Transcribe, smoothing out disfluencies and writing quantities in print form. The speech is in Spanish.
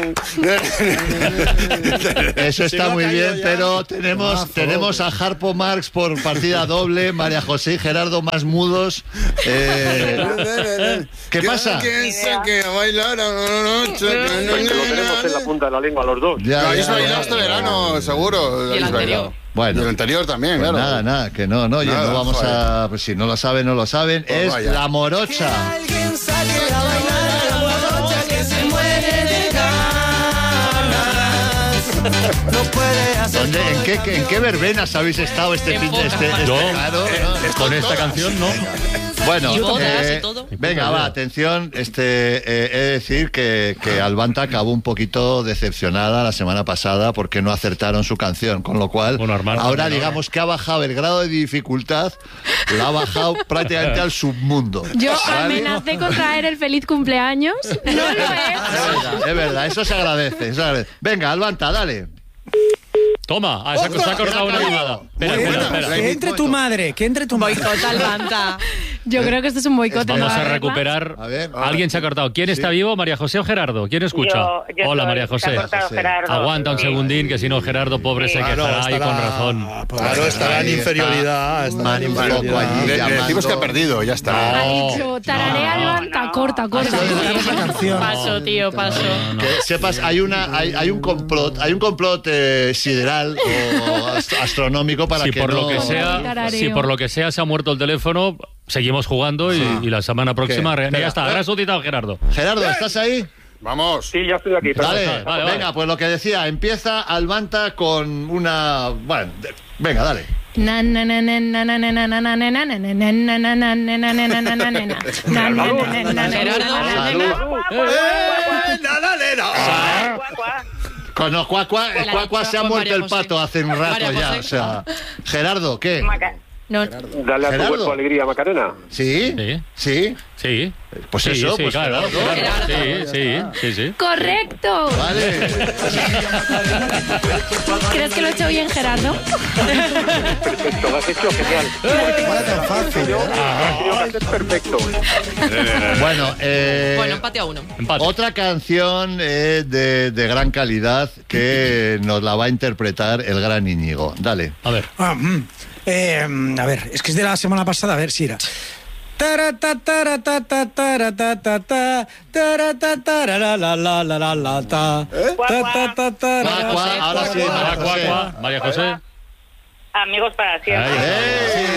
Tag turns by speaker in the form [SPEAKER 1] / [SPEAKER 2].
[SPEAKER 1] Eso está muy bien, pero tenemos a Harpo Marx por partida doble, María José y Gerardo más mudos. ¿Qué pasa?
[SPEAKER 2] Que bailar
[SPEAKER 3] Lo tenemos en la punta de la lengua los dos.
[SPEAKER 2] lo habéis bailado este verano, seguro.
[SPEAKER 4] Y el anterior.
[SPEAKER 1] Bueno,
[SPEAKER 2] Y el anterior también,
[SPEAKER 1] pues
[SPEAKER 2] claro.
[SPEAKER 1] nada, que no, oye,
[SPEAKER 2] Nada,
[SPEAKER 1] no vamos
[SPEAKER 2] joder.
[SPEAKER 1] a... Pues si no lo saben, no lo saben.
[SPEAKER 2] Pues
[SPEAKER 1] Es
[SPEAKER 2] vaya.
[SPEAKER 1] La Morocha. ¿En qué verbenas habéis estado este fin de
[SPEAKER 4] Yo,
[SPEAKER 1] claro, ¿no?
[SPEAKER 4] con esta canción, no.
[SPEAKER 1] Bueno,
[SPEAKER 4] Y bodas
[SPEAKER 5] y todo.
[SPEAKER 1] venga, va, atención. He de decir que Albanta acabó un poquito decepcionada la semana pasada porque no acertaron su canción, con lo cual
[SPEAKER 4] Bueno, Armando,
[SPEAKER 1] ahora
[SPEAKER 4] también,
[SPEAKER 1] digamos que ha bajado el grado de dificultad, la ha bajado prácticamente al submundo.
[SPEAKER 6] Yo
[SPEAKER 1] ¿vale?
[SPEAKER 6] amenacé con traer el feliz cumpleaños. No lo he hecho.
[SPEAKER 1] Es verdad, eso se agradece, Venga, Albanta, dale.
[SPEAKER 4] Toma, se ha cortado una llamada. Espera.
[SPEAKER 7] Que entre tu madre,
[SPEAKER 5] Boicot al Banta.
[SPEAKER 6] Yo creo que esto es un boicot.
[SPEAKER 4] Vamos
[SPEAKER 6] ¿no?
[SPEAKER 4] a recuperar.
[SPEAKER 1] A ver.
[SPEAKER 4] Alguien se ha cortado. ¿Quién está vivo? ¿María José o Gerardo? ¿Quién escucha?
[SPEAKER 8] Yo
[SPEAKER 4] Hola,
[SPEAKER 8] soy,
[SPEAKER 4] María
[SPEAKER 8] se ha
[SPEAKER 4] José.
[SPEAKER 8] cortado Gerardo.
[SPEAKER 4] Aguanta un
[SPEAKER 8] Sí.
[SPEAKER 4] segundín, que si no, Gerardo, pobre, se quejará y con razón.
[SPEAKER 7] Claro, estará en inferioridad.
[SPEAKER 1] Man, un poco allí
[SPEAKER 2] Le decimos que ha
[SPEAKER 1] llamando.
[SPEAKER 2] perdido, ya está.
[SPEAKER 6] Ha dicho, tararea Albanta, corta.
[SPEAKER 5] Paso, tío, paso.
[SPEAKER 1] Que sepas, hay un complot sideral o astronómico para
[SPEAKER 4] Si
[SPEAKER 1] que
[SPEAKER 4] por
[SPEAKER 1] no...
[SPEAKER 4] lo que sea,
[SPEAKER 6] Tarareo.
[SPEAKER 4] si por lo que sea se ha muerto el teléfono, seguimos jugando y la semana próxima
[SPEAKER 1] ¿Qué?
[SPEAKER 4] ya
[SPEAKER 1] Espera.
[SPEAKER 4] está. Resucitado Gerardo.
[SPEAKER 1] Gerardo, ¿estás ahí?
[SPEAKER 2] Vamos.
[SPEAKER 3] Sí, ya estoy aquí.
[SPEAKER 1] Vale,
[SPEAKER 4] vale.
[SPEAKER 1] venga, pues lo que decía, empieza Albanta con una... Bueno, venga, dale. Con Cuacua se ha
[SPEAKER 5] con
[SPEAKER 1] muerto
[SPEAKER 5] María
[SPEAKER 1] el
[SPEAKER 5] José.
[SPEAKER 1] pato hace un rato
[SPEAKER 5] María
[SPEAKER 1] ya,
[SPEAKER 5] José.
[SPEAKER 1] o sea... Gerardo, ¿qué?
[SPEAKER 6] No,
[SPEAKER 3] Dale a tu
[SPEAKER 1] Gerardo.
[SPEAKER 3] cuerpo alegría, Macarena.
[SPEAKER 1] ¿Sí?
[SPEAKER 4] Sí.
[SPEAKER 1] ¿Sí?
[SPEAKER 4] Sí.
[SPEAKER 1] Pues
[SPEAKER 4] Sí,
[SPEAKER 1] eso,
[SPEAKER 4] sí,
[SPEAKER 1] pues
[SPEAKER 4] claro.
[SPEAKER 1] Gerardo.
[SPEAKER 4] Sí.
[SPEAKER 6] correcto.
[SPEAKER 1] Vale.
[SPEAKER 6] ¿Crees que lo he hecho bien, Gerardo?
[SPEAKER 3] Perfecto, lo has hecho genial. Creo que es perfecto.
[SPEAKER 1] Bueno,
[SPEAKER 5] Bueno, empate a uno.
[SPEAKER 4] Empate.
[SPEAKER 1] otra canción de gran calidad que nos la va a interpretar el gran Íñigo. Dale.
[SPEAKER 4] A ver.
[SPEAKER 7] A ver, es que es de la semana pasada, a ver si era.
[SPEAKER 1] Ahora sí, María José.
[SPEAKER 4] María José.
[SPEAKER 8] Amigos para siempre.
[SPEAKER 1] ¡Eh!